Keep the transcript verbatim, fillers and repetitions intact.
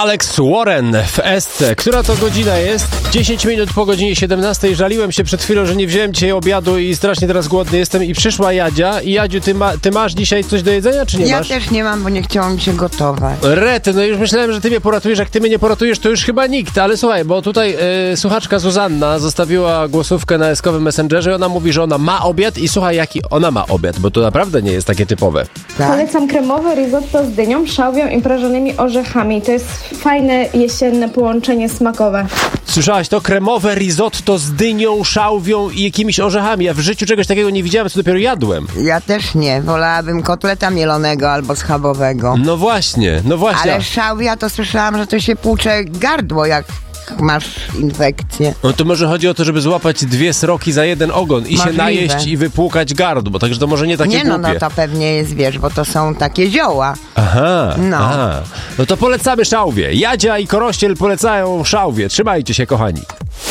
Alex Warren w Esce. Która to godzina jest? dziesięć minut po godzinie siedemnastej. Żaliłem się przed chwilą, że nie wziąłem dzisiaj obiadu i strasznie teraz głodny jestem. I przyszła Jadzia. I Jadziu, ty, ma, ty masz dzisiaj coś do jedzenia, czy nie ja masz? Ja też nie mam, bo nie chciałam mi się gotować. Rety, no już myślałem, że ty mnie poratujesz. Jak ty mnie nie poratujesz, to już chyba nikt. Ale słuchaj, bo tutaj e, słuchaczka Zuzanna zostawiła głosówkę na eskowym Messengerze. Ona mówi, że ona ma obiad i słuchaj, jaki ona ma obiad, bo to naprawdę nie jest takie typowe. Tak? Polecam kremowe risotto z dynią, szałwią i prażonymi orzechami. To jest fajne, jesienne połączenie smakowe. Słyszałaś to? Kremowe risotto z dynią, szałwią i jakimiś orzechami. Ja w życiu czegoś takiego nie widziałem, co dopiero jadłem. Ja też nie. Wolałabym kotleta mielonego albo schabowego. No właśnie, no właśnie. Ale szałwia to słyszałam, że to się płucze gardło, jak masz infekcję. No to może chodzi o to, żeby złapać dwie sroki za jeden ogon i Możliwe. się najeść i wypłukać gardło. Także to może nie takie Nie no, głupie. no to pewnie jest, wiesz, bo to są takie zioła. Aha, No. aha. No to polecamy szałwię. Jadzia i Korościel polecają szałwię. Trzymajcie się, kochani.